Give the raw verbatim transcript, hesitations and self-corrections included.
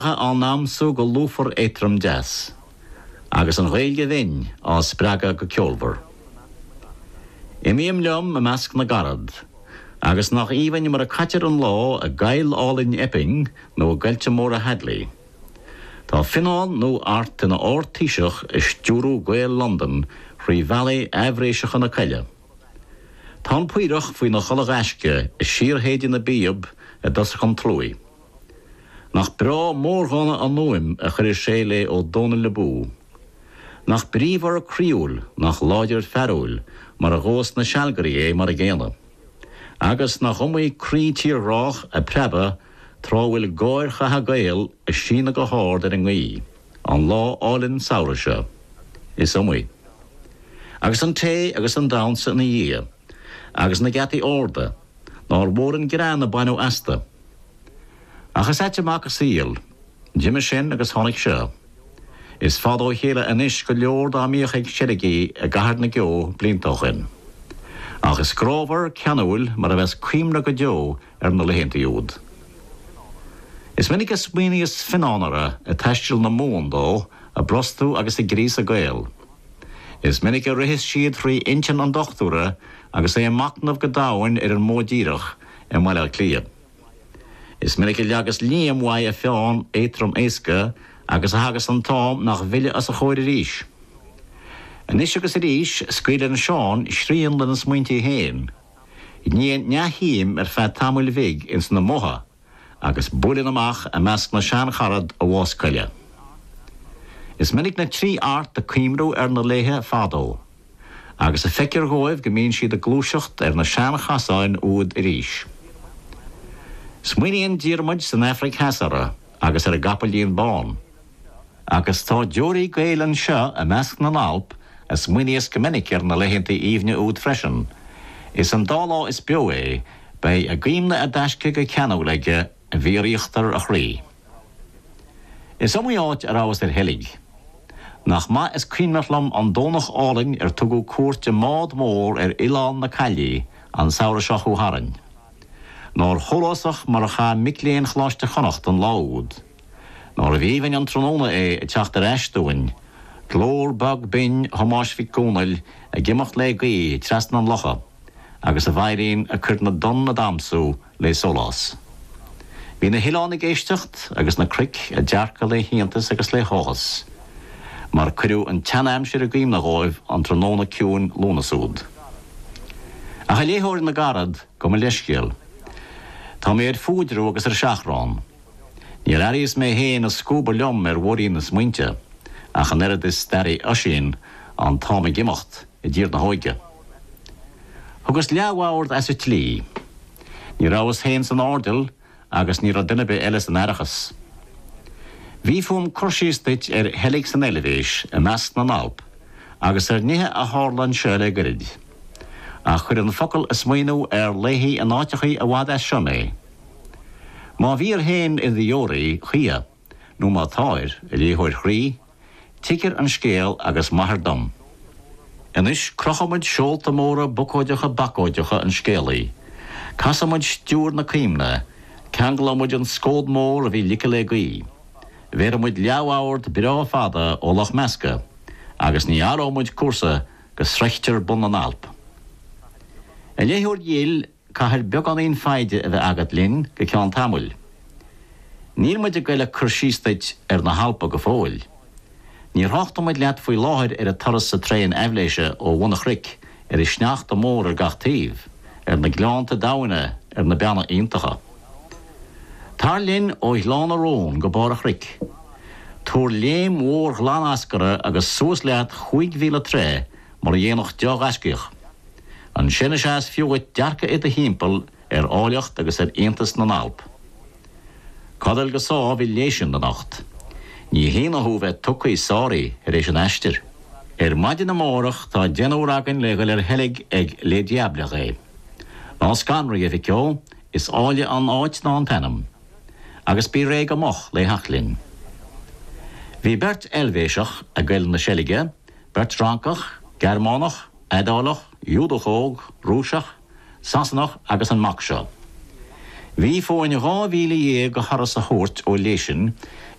an namsú go lúfar étram deas, agus an réilge bhain á spraga go ceolbhar. I míam leom a measc na garad, agus nach íhain mar a caitear an lá a gail álinn Epping nó a gailte mór a Hadley. Tá finán nó art in a ortíiseach is dúrú Gael London frí Valley Evréiseach an a Caile. Tá puireach faoi na chola eisce is siarhéidir na bíab a dasach an tlúi. Nach bra mórghana an nóim a chuir sé le ó Dóna le bú. Nach bríomhar a críúil nach láidir ferúil mar a ghós na sealgarí é mar a ggéana. Agus nach chumaí crí tír rách a preba tráhfuil gáir chatha gael a sína go háir ar an ngaí, an lá álinn saoirse. Is omí. Agus an té agus an damsa na dhé, agus na gataí orda, nar mór an grán na bainú asta. Agus ete mac a síl, Jimmy sin agus tháinig seo. Is fadó chéile inis go leor dá míoch ag seirigí a gahar na geo blintochin. Agus grábhar ceanúil mar a bheits cuimna go deo ar na lehénta iúd. Is minic is smínias finánara a teistil na món dó a brostú agus i grís a gael. Is minic a rihis siad frí inchin an dochtúra agus é macnamh go dáhain ar an módíirech ar maiile clia. Is minic i leagas líam wai a feán éitrom éisce agus a hagas an tám nach bhile as a chóir ríis. Anis agus a ríis scuile an seán sríon le na smuintí héin. Níon neahíim ar fe tamil vig ins na moha agus búlin amach a measc na sean charad a bháscaile. Is minic na trí art a cuimrú ar na léthe fádó, agus a feicir ghóibh go mbíonn siad a glúiseacht ar na sean chasáin úd i ríis. Smuoiníonn díormuid san Afric heasara agus ar a gapalíon bán, agus tá dúirí Gaelan seo a measc na nálp a smuoiníos go minic ar na léhénta íomne úd freisin. Is an dálá is beo é bei a gríomna a deisce go ceanú leige a bhíoríochttar a chrí. Is omí áit ar áwas ar heilig. Nach ma is cuimmerlam an dónach áling ar tugu cuairte mád mór ar Ileán na Cailí an saoirseach ó Haran. Nár chólásach mar a cha micléon chláiste chonacht an láúd. Nár a bhíhain an tróna é a teacht ar eistúin, glór bag bin hamáis fi cúnail a gimacht le gaí trestan an locha, agus a bhairín a chuir na don na damsú le solás. Bhí na hilánig éisteacht agus na cric a dearca le hiantas agus le hóchas, mar cruú an teanaim siar a gcuim na gáibh an tróna ciún lúnasúd. A cha léthóir na garad go me leiscéal. Tá mé ar fúdrú agus ar seachrán. Ní airís mé héin a scúba leom ar bhórín na smuinte, a chan erad is starí asín an táma gimacht i ddír na hóige. Agus leabhhaird as a tlí. Ní ráwas héin san árdil agus ní ra duine be eiles an airachas. Bhí fum cursísteit ar heilig san eilevéis a measc na nálp, agus ar nithe a hálan seo le gorid. A chuir an focail is smaoinú ar léthaí an áitechaí a bhd as siomé. Má bhíar héin in dheoraí chia, nó má táir i léthóir chrí, ticeir an scéal agus maithar dom. Inis crochamuid seolta móra bucóideacha bacóideacha an scéalaí. Casamuid stúr na cíimne, ceanglamuid an scód mór a bhí lice le gaí. Bhéramuid leabhhaird birá fada ó Loch Measca, agus ní arámuid cuasa go sreachtar bun an Alp. A léthúir dhéal caithir beag an aon feide a bheith agat linn go ceann tamil. Níl muid a gaile chursísteit ar na halpa go fóil. Ní ráchtamuid leat faoi láthir ar a taras sa tréin eibléise ó bhunach ric ar i sneachta mór ar gachtaíh, ar na gleánta dáine ar na beanna iontacha. Tar linn ó Ghlána Rón go bárach ric. Túr léim mór ghlánascara agus suas leat chuig mhíle tré mar a dhéanach deag eiscíoch. An sinna seas fiúgad dearca it a hímpel ar áileacht agus ar aontas na nálp. Cadail go sá bhí léisian na nacht. Ní héana thu bheith tucaí sáirí ar éis an eistir. Ar maidin na mórach tá déanúragan le gail ar heilig ag le diablach é. Ná scanraí a bhí ceol is áile an áit ná an tenam, agus bí réig amach le hachlinn. Bhí bert elvéiseach a gail na seilige, bert rancach, germánach, edálach, júdachóg, rúsach, sasanach agus an mac seo. Bhí fóin ráhíle é go haras a thuirt ó leisin